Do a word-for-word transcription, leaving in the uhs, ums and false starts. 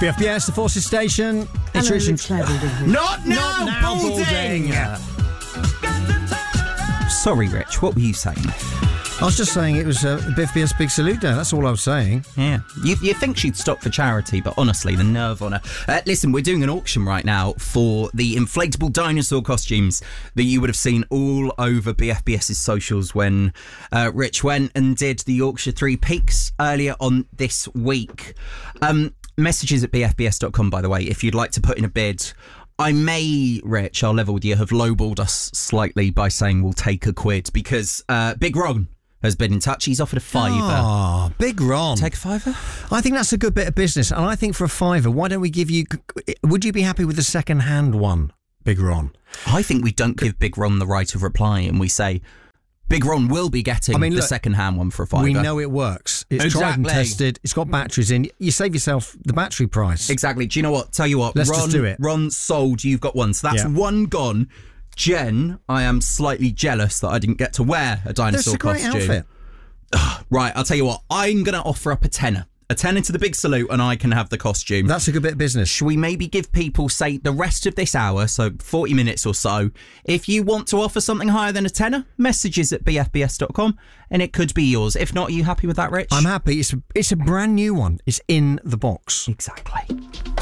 B F B S, the Forces Station. It's Hello, Rich Rich and... Balding. Not now, Not now, Balding! Balding. Sorry, Rich, what were you saying? I was just saying it was uh, B F B S Big Salute Day. That's all I was saying. Yeah. You, you think she'd stop for charity, but honestly, the nerve on her. Uh, listen, we're doing an auction right now for the inflatable dinosaur costumes that you would have seen all over BFBS's socials when uh, Rich went and did the Yorkshire Three Peaks earlier on this week. Um, messages at b f b s dot com, by the way, if you'd like to put in a bid. I may, Rich, I'll level with you, have lowballed us slightly by saying we'll take a quid because uh, Big Ron has been in touch. He's offered a fiver. Oh, Big Ron. Take a fiver? I think that's a good bit of business. And I think for a fiver, why don't we give you... Would you be happy with the second-hand one, Big Ron? I think we don't give Big Ron the right of reply and we say, Big Ron will be getting I mean, the look, second-hand one for a fiver. We know it works. It's exactly. tried and tested. It's got batteries in. You save yourself the battery price. Exactly. Do you know what? Tell you what. Let's Ron, just do it. Ron sold. You've got one. So that's yeah. one gone. Jen, I am slightly jealous that I didn't get to wear a dinosaur That's a great costume. outfit. Right, I'll tell you what. I'm going to offer up a tenner. A tenner to the Big Salute and I can have the costume. That's a good bit of business. Should we maybe give people, say, the rest of this hour, so forty minutes or so, if you want to offer something higher than a tenner, messages at b f b s dot com and it could be yours. If not, are you happy with that, Rich? I'm happy. It's a, it's a brand new one. It's in the box. Exactly.